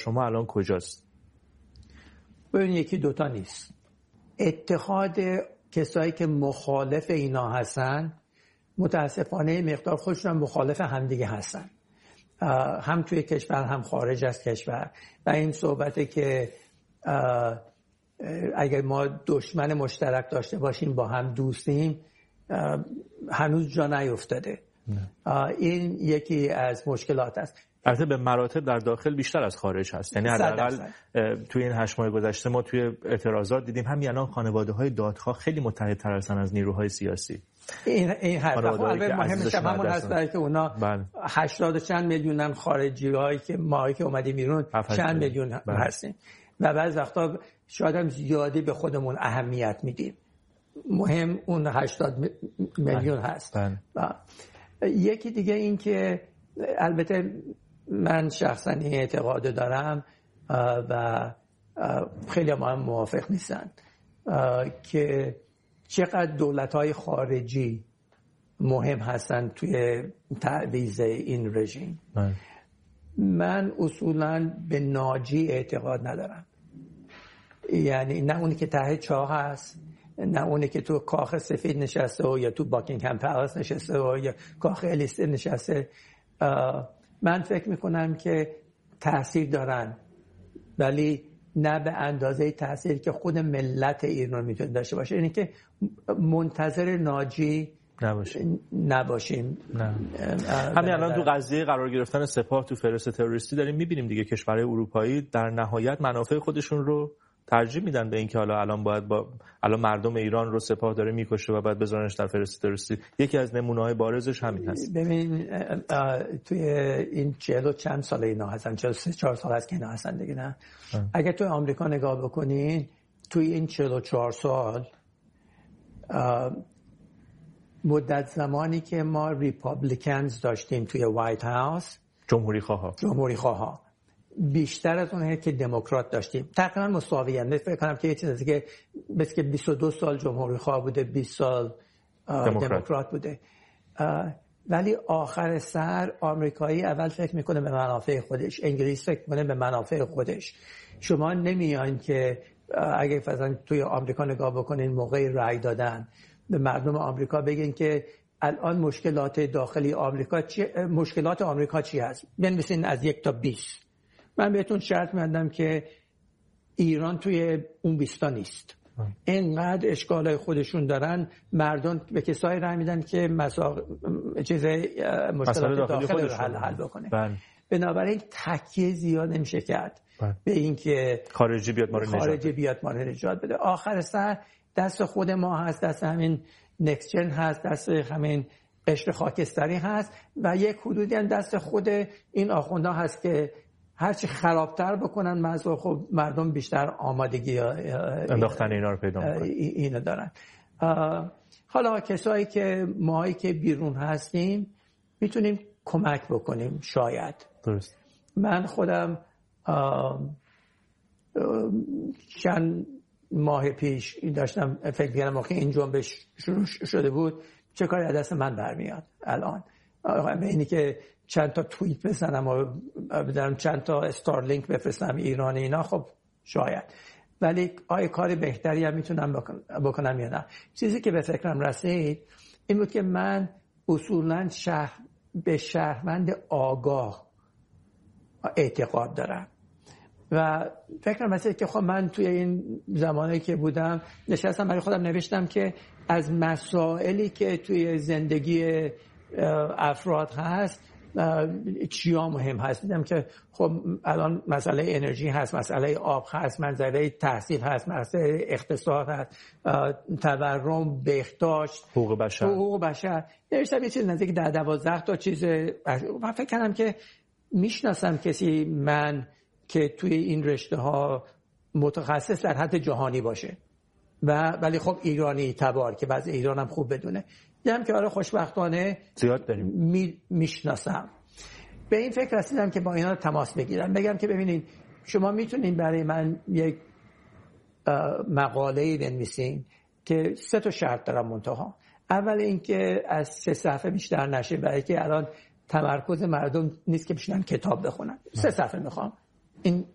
شما الان کجاست؟ ببین یکی دوتا نیست. اتحاد کسایی که مخالف اینا هستن متاسفانه مقدار خودشون مخالف همدیگه هستن، هم توی کشور هم خارج از کشور. و این صحبته که اگر ما دشمن مشترک داشته باشیم با هم دوستیم هنوز جا نیفتاده. این یکی از مشکلات است. البته به مراتب در داخل بیشتر از خارج هست. یعنی حداقل توی این 8 ماه گذشته ما توی اعتراضات دیدیم همین الان خانواده‌های دادخواه خیلی متحدتر هستن از نیروهای سیاسی. این هست. البته مهمش همون هست که اونا 80 چند میلیونن خارجی‌هایی که ما که اومدیم بیرون چند میلیون هستیم و بعضی وقتا شاید هم زیادی به خودمون اهمیت میدیم. مهم اون 80 میلیون هست. یکی دیگه این که البته من شخصا این اعتقاد دارم و خیلی هم موافق نیستن که چقدر دولت‌های خارجی مهم هستن توی تعویض این رژیم. من اصولاً به ناجی اعتقاد ندارم. یعنی نه اونی که ته چاه هست، نه اونی که تو کاخ سفید نشسته و یا تو باکینگهام پالاس نشسته و یا کاخ الیسه نشسته. من فکر میکنم که تأثیر دارن ولی نه به اندازه تأثیر که خود ملت ایران میتونه داشته باشه. یعنی که منتظر ناجی نباشیم. همین الان تو قضیه قرار گرفتن سپاه تو فهرست تروریستی داریم میبینیم دیگه کشورهای اروپایی در نهایت منافع خودشون رو ترجیح میدن به اینکه الان باید الان مردم ایران رو سپاه داره میکشه و بعد بذارنش در فهرست تروریستی. یکی از نمونه‌های بارزش همین هست. ببین توی این 40 چند سال اینا هستن، 43-4 سال هست که اینا هستن دیگه. نه اگه توی آمریکا نگاه بکنین توی این 44 سال مدت زمانی که ما ریپابلیکنز داشتیم توی وایت هاوس، جمهوری خواه بیشتر از اونه که دموکرات داشتیم. تقریبا مساویه. فکر کنم که یه چیزی که بس که 22 سال جمهوری خواه بوده، 20 سال دموکرات بوده. ولی آخر سر آمریکایی اول فکر میکنه به منافع خودش، انگلیس فکر میکنه به منافع خودش. شما نمیان که اگه مثلا توی آمریکا نگاه بکنین موقع رای دادن به مردم آمریکا بگین که الان مشکلات داخلی آمریکا مشکلات آمریکا چی هست؟ بنویسین از 1 تا 20. من بهتون شرط می‌دم که ایران توی اون 20 تا نیست. اینقدر اشکالای خودشون دارن. مردم به کسایی رای میدن که مشکلات داخلی رو حل بکنه. بنابراین تکیه زیاد نمیشه کرد به این که خارجی بیاد ما رو نجات بده. آخر سر دست خود ما هست، دست همین نکست جن هست، دست همین قشر خاکستری هست و یک حدودی هم دست خود این آخوندا هست که هرچی خرابتر بکنن خب مردم بیشتر آمادگی انداختن اینا رو پیدا میکنن. اینو دارن. حالا کسایی که ماهایی که بیرون هستیم میتونیم کمک بکنیم شاید. درست. من خودم چند ماه پیش داشتم فکر می‌کردم که این جنبش شروع شده بود چه کاری از دست من برمیاد الان. اینی که چند تا توییت بزنم و بدارم چند تا استارلینک بفرستم ایران اینا، خب شاید. ولی آیا کار بهتری هم میتونم بکنم یا نه؟ چیزی که به فکرم رسید این بود که من اصولاً به شهروند آگاه اعتقاد دارم و فکرم رسید که خب من توی این زمانی که بودم نشستم برای خودم نوشتم که از مسائلی که توی زندگی افراد هست چیا مهم هست. دیدم که خب الان مسئله انرژی هست، مسئله آب هست، مسئله تحصیل هست، مسئله اقتصاد هست، تورم، بهداشت، حقوق بشر. نوشتم یه چیز نزدیک 10-12 تا چیز. من فکر کردم که میشناسم کسی من که توی این رشته ها متخصص در حد جهانی باشه ولی خب ایرانی تبار که بعضی ایران هم خوب بدونه. دیدم که آره خوشبختانه زیاد داریم میشناسم. به این فکر رسیدم که با اینا تماس بگیرم، بگم که ببینید شما میتونین برای من یک مقاله‌ای بنویسین که 3 تا شرط دارم منتها. اول اینکه از 3 صفحه بیشتر نشه، برای که الان تمرکز مردم نیست که بشینن کتاب بخونن. 3 صفحه میخوام. این